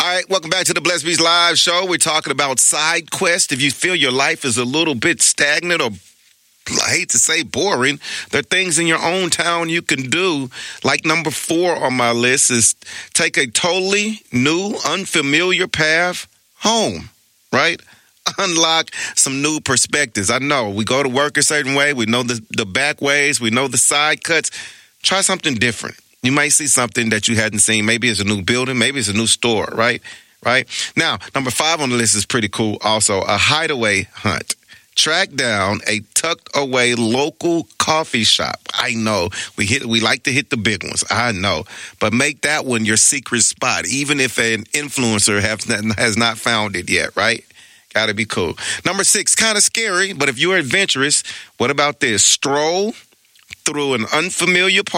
right, welcome back to the Blessed Beast Live Show. We're talking about side quests. If you feel your life is a little bit stagnant or, I hate to say, boring, there are things in your own town you can do. Like number 4 on my list is take a totally new, unfamiliar path home, right? Unlock some new perspectives. I know we go to work a certain way. We know the back ways. We know the side cuts. Try something different. You might see something that you hadn't seen. Maybe it's a new building. Maybe it's a new store, right? Now, number 5 on the list is pretty cool also, a hideaway hunt. Track down a tucked away local coffee shop. I know we like to hit the big ones. I know, but make that one your secret spot, even if an influencer has not found it yet, right? Got to be cool. Number 6, kind of scary, but if you're adventurous, what about this? Stroll through an unfamiliar park